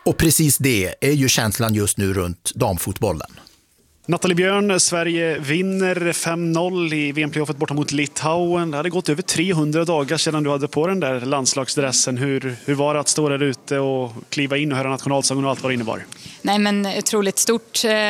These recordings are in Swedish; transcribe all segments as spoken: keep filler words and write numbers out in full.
Och precis det är ju känslan just nu runt damfotbollen. Nathalie Björn, Sverige vinner fem noll i V M-playoffet borta mot Litauen. Det hade gått över trehundra dagar sedan du hade på den där landslagsdressen. Hur, hur var det att stå där ute och kliva in och höra nationalsången och allt vad det innebar? Nej, men otroligt stort eh,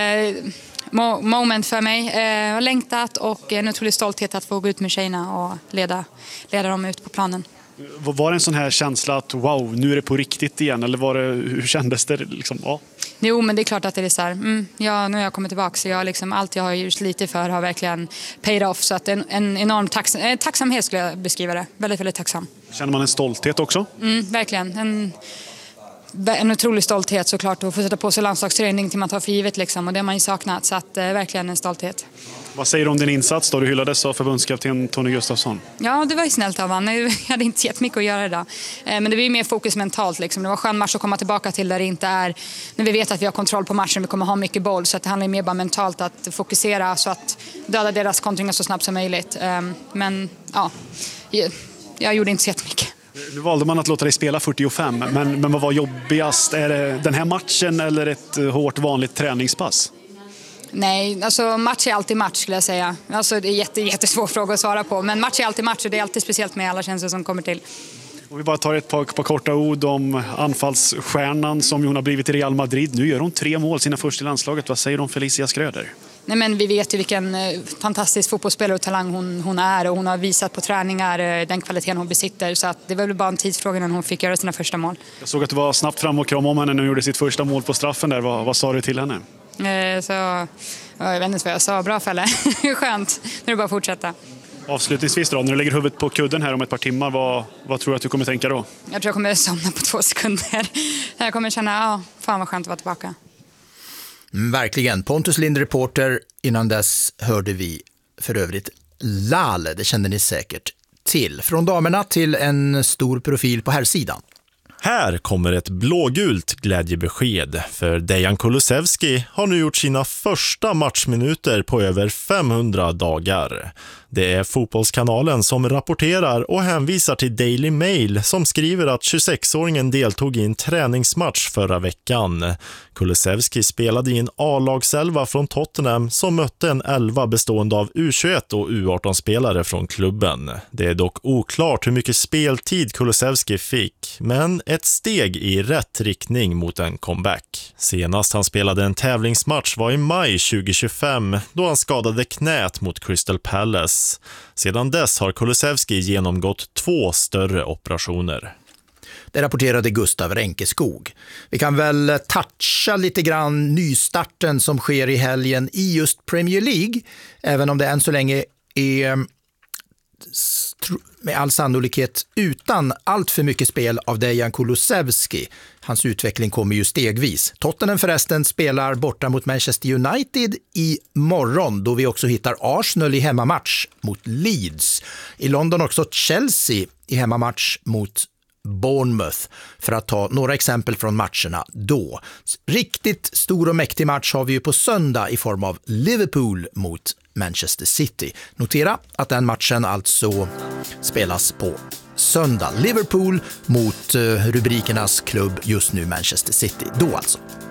mo- moment för mig. Eh, jag har längtat och en otrolig stolthet att få gå ut med tjejerna och leda, leda dem ut på planen. Var det en sån här känsla att wow, nu är det på riktigt igen? Eller var det, hur kändes det? Liksom, ja. Jo, men det är klart att det är så här. Mm, ja, nu har jag kommit tillbaka så jag liksom, allt jag har gjort lite för har verkligen paid off. Så att en, en enorm tax, eh, tacksamhet skulle jag beskriva det. Väldigt, väldigt tacksam. Känner man en stolthet också? Mm, verkligen. En, en otrolig stolthet såklart att få sätta på sig landslagsträning till man tar för givet liksom. Och det har man ju saknat, så att, eh, verkligen en stolthet. Vad säger du om din insats då? Du hyllades av förbundskapten Tony Gustafsson. Ja, det var ju snällt av honom. Jag hade inte jättemycket att göra idag. Men det var ju mer fokus mentalt. Liksom. Det var en skön match att komma tillbaka till där det inte är... När vi vet att vi har kontroll på matchen, vi kommer ha mycket boll. Så att det handlar mer bara mentalt att fokusera så att döda deras kontringar så snabbt som möjligt. Men ja, jag gjorde inte så jättemycket. Nu valde man att låta dig spela fyrtiofem, men, men vad var jobbigast? Är det den här matchen eller ett hårt vanligt träningspass? Nej, alltså match är alltid match skulle jag säga. Alltså det är jätte, jättesvår fråga att svara på. Men match är alltid match och det är alltid speciellt med alla känslor som kommer till. Om vi bara tar ett par, par korta ord om anfallsstjärnan som hon har blivit i Real Madrid. Nu gör hon tre mål sina första i landslaget. Vad säger du om Felicia Schröder? Nej, men vi vet ju vilken fantastisk fotbollsspelare och talang hon, hon är. Och hon har visat på träningar den kvaliteten hon besitter. Så att det var väl bara en tidsfråga när hon fick göra sina första mål. Jag såg att du var snabbt fram och kramade om henne när hon gjorde sitt första mål på straffen där. Vad, vad sa du till henne? Så, jag vet inte vad jag sa. Bra Fälle. Skönt. Nu är det bara att fortsätta. Avslutningsvis då, när du lägger huvudet på kudden här om ett par timmar, vad, vad tror du att du kommer tänka då? Jag tror jag kommer somna på två sekunder. Jag kommer känna, ja, fan vad skönt att vara tillbaka. Mm, verkligen. Pontus Lind, reporter. Innan dess hörde vi för övrigt Lale, det kände ni säkert till. Från damerna till en stor profil på här sidan. Här kommer ett blågult glädjebesked, för Dejan Kulusevski har nu gjort sina första matchminuter på över femhundra dagar. Det är Fotbollskanalen som rapporterar och hänvisar till Daily Mail som skriver att tjugosexåringen deltog i en träningsmatch förra veckan. Kulusevski spelade i en A-lagselva från Tottenham som mötte en elva bestående av U tjugoett och U arton-spelare från klubben. Det är dock oklart hur mycket speltid Kulusevski fick, men ett steg i rätt riktning mot en comeback. Senast han spelade en tävlingsmatch var i maj tjugohundratjugofem då han skadade knät mot Crystal Palace. Sedan dess har Kulusevski genomgått två större operationer. Det rapporterade Gustav Ränkeskog. Vi kan väl toucha lite grann nystarten som sker i helgen i just Premier League. Även om det än så länge är med all sannolikhet utan allt för mycket spel av Dejan Kulusevski. Hans utveckling kommer ju stegvis. Tottenham förresten spelar borta mot Manchester United i morgon, då vi också hittar Arsenal i hemmamatch mot Leeds. I London också Chelsea i hemmamatch mot Bournemouth, för att ta några exempel från matcherna då. Riktigt stor och mäktig match har vi ju på söndag i form av Liverpool mot Manchester City. Notera att den matchen alltså spelas på söndag. Liverpool mot rubrikernas klubb just nu Manchester City. Då alltså.